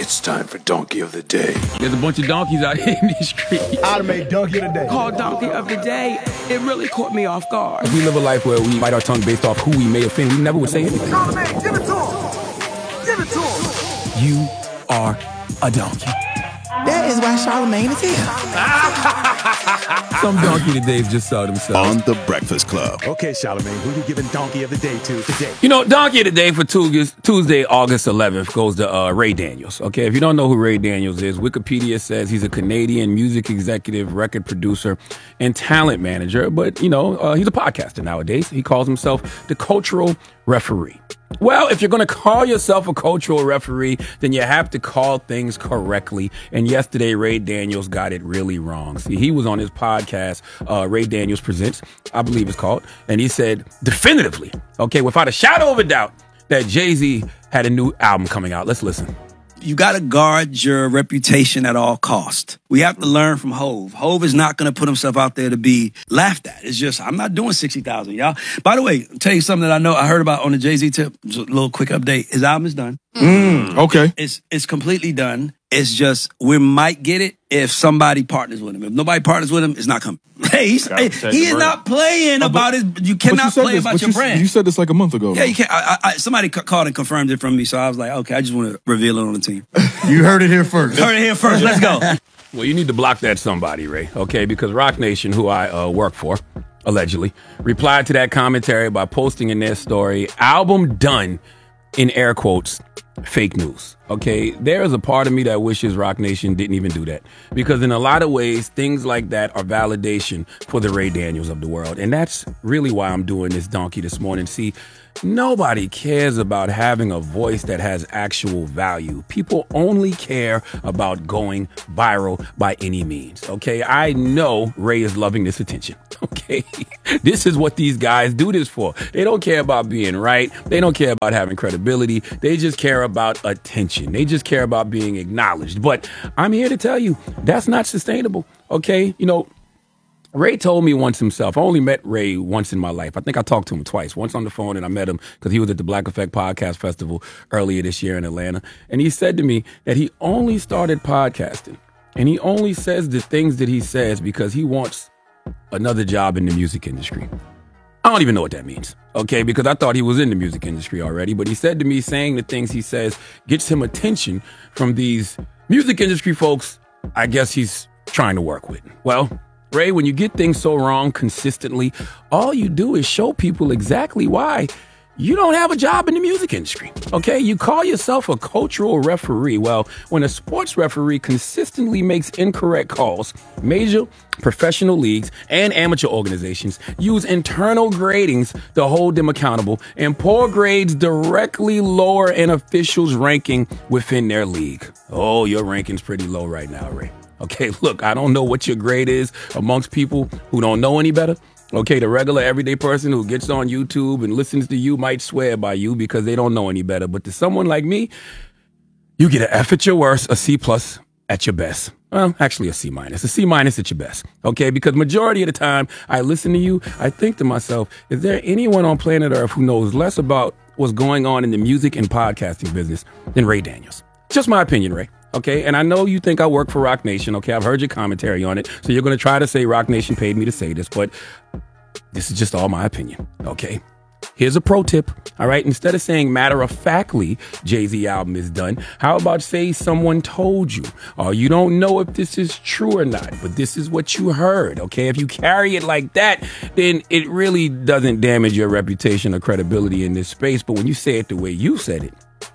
It's time for Donkey of the Day. There's a bunch of donkeys out here in these streets. I'd have made Donkey of the Day. Called Donkey of the Day, it really caught me off guard. If we live a life where we bite our tongue based off who we may offend, we never would say anything. Charlamagne, give it to him. Give it to him. You are a donkey. That is why Charlamagne is here. Some donkey todays just saw themselves. On the Breakfast Club. Okay, Charlamagne, who you giving Donkey of the Day to today? You know, donkey of the day for Tuesday, August 11th goes to Ray Daniels. Okay, if you don't know who Ray Daniels is, Wikipedia says he's a Canadian music executive, record producer, and talent manager. But, you know, he's a podcaster nowadays. He calls himself the cultural referee. Well, if you're going to call yourself a cultural referee, then you have to call things correctly. And yesterday, Ray Daniels got it really wrong. See, he was on his podcast, Ray Daniels Presents, I believe it's called, and he said definitively, okay, without a shadow of a doubt, that Jay-Z had a new album coming out. Let's listen. You got to guard your reputation at all costs. We have to learn from Hov. Hov is not going to put himself out there to be laughed at. It's just, I'm not doing 60,000, y'all. By the way, I'll tell you something that I heard about on the Jay-Z tip. Just a little quick update. His album is done. Okay. It's completely done. It's just, we might get it if somebody partners with him. If nobody partners with him, it's not coming. Hey, he is not playing about his, you cannot play about your brand. You said this like a month ago. Yeah, you can't. Somebody called and confirmed it from me, so I was like, okay, I just want to reveal it on the team. You heard it here first. Heard it here first. Let's go. Well, you need to block that somebody, Ray, okay? Because Roc Nation, who I work for, allegedly, replied to that commentary by posting in their story, album done, in air quotes, fake news. Okay, there is a part of me that wishes Roc Nation didn't even do that, because in a lot of ways, things like that are validation for the Ray Daniels of the world. And that's really why I'm doing this donkey this morning. See, nobody cares about having a voice that has actual value. People only care about going viral by any means. Okay, I know Ray is loving this attention. Okay, this is what these guys do this for. They don't care about being right. They don't care about having credibility. They just care about attention. They just care about being acknowledged. But I'm here to tell you, that's not sustainable. Okay, you know, Ray told me once himself. I only met Ray once in my life. I think I talked to him twice. Once on the phone, and I met him because he was at the Black Effect Podcast Festival earlier this year in Atlanta. And he said to me that he only started podcasting, and he only says the things that he says because he wants another job in the music industry. I don't even know what that means, okay, because I thought he was in the music industry already. But he said to me, saying the things he says gets him attention from these music industry folks I guess he's trying to work with. Well, Ray, when you get things so wrong consistently, all you do is show people exactly why you don't have a job in the music industry, okay? You call yourself a cultural referee. Well, when a sports referee consistently makes incorrect calls, major professional leagues and amateur organizations use internal gradings to hold them accountable, and poor grades directly lower an official's ranking within their league. Oh, your ranking's pretty low right now, Ray. Okay, look, I don't know what your grade is amongst people who don't know any better. Okay, the regular everyday person who gets on YouTube and listens to you might swear by you because they don't know any better. But to someone like me, you get an F at your worst, a C plus at your best. Well, actually a C minus. A C minus at your best. Okay, because majority of the time I listen to you, I think to myself, is there anyone on planet Earth who knows less about what's going on in the music and podcasting business than Ray Daniels? Just my opinion, Ray. Okay, and I know you think I work for Roc Nation. Okay, I've heard your commentary on it. So you're going to try to say Roc Nation paid me to say this, but this is just all my opinion. Okay, here's a pro tip. All right, instead of saying matter-of-factly Jay-Z album is done, how about say someone told you, or you don't know if this is true or not, but this is what you heard. Okay, if you carry it like that, then it really doesn't damage your reputation or credibility in this space. But when you say it the way you said it,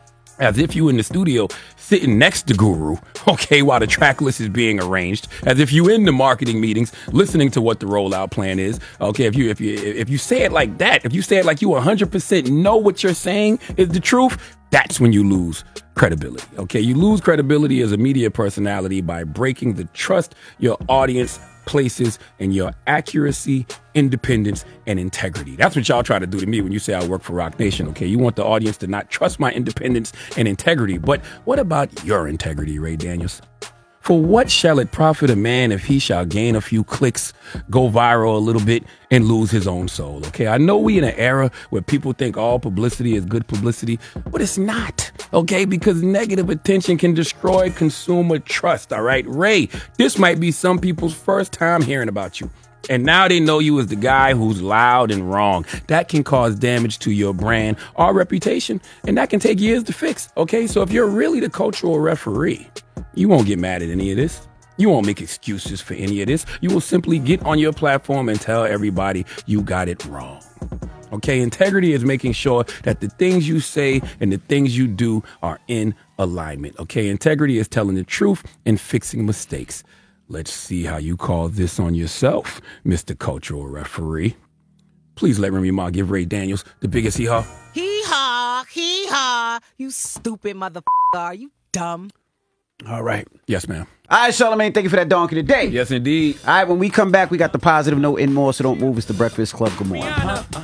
as if you in the studio sitting next to Guru, okay, while the track list is being arranged, as if you in the marketing meetings listening to what the rollout plan is, okay, if you say it like that, if you say it like you 100% know what you're saying is the truth, that's when you lose credibility, okay? You lose credibility as a media personality by breaking the trust your audience places in your accuracy, independence, and integrity. That's what y'all try to do to me when you say I work for Roc Nation, okay? You want the audience to not trust my independence and integrity. But what about your integrity, Ray Daniels? For what shall it profit a man if he shall gain a few clicks, go viral a little bit, and lose his own soul, okay? I know we in an era where people think all publicity is good publicity, but it's not. okay? Because negative attention can destroy consumer trust, all right? Ray, this might be some people's first time hearing about you. And now they know you as the guy who's loud and wrong. That can cause damage to your brand or reputation, and that can take years to fix, okay? So if you're really the cultural referee, you won't get mad at any of this. You won't make excuses for any of this. You will simply get on your platform and tell everybody you got it wrong. Okay, integrity is making sure that the things you say and the things you do are in alignment. Okay, integrity is telling the truth and fixing mistakes. Let's see how you call this on yourself, Mr. Cultural Referee. Please let Remy Ma give Ray Daniels the biggest hee-haw. Hee-haw, hee-haw. You stupid motherfucker. Are you dumb? All right. Yes, ma'am. All right, Charlamagne, thank you for that donkey today. Yes, indeed. All right, when we come back, we got the positive note and more, so don't move. It's the Breakfast Club. Good morning.